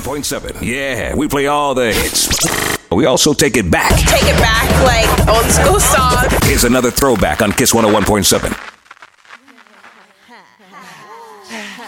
101.7. Yeah, we play all the hits. We also take it back. Take it back like old school song. Here's another throwback on Kiss 101.7.